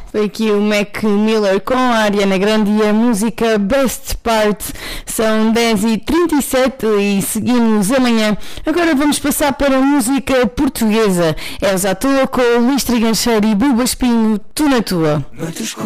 Foi aqui o Mac Miller com a Ariana Grande e a música Best Part. São 10h37 e seguimos amanhã. Agora vamos passar para a música portuguesa. Elza à toa com o Luís Trigancheiro e Buba Espinho, Tu na Tua.